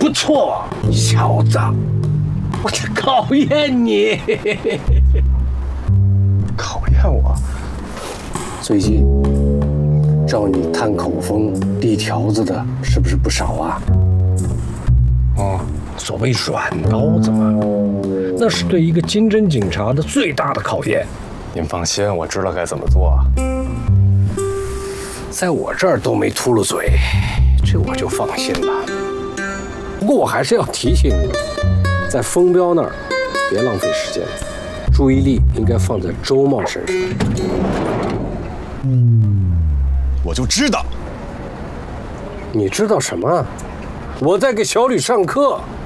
不错，小子，我在考验你。 考验我？ 最近找你探口风、递条子的，是不是不少啊？哦，所谓软刀子嘛，那是对一个经侦警察的最大的考验。 您放心，我知道该怎么做。 在我这儿都没秃噜嘴，这我就放心了。不过我还是要提醒你，在风彪那儿别浪费时间，注意力应该放在周茂身上。 我就知道。 你知道什么？我在给小吕上课。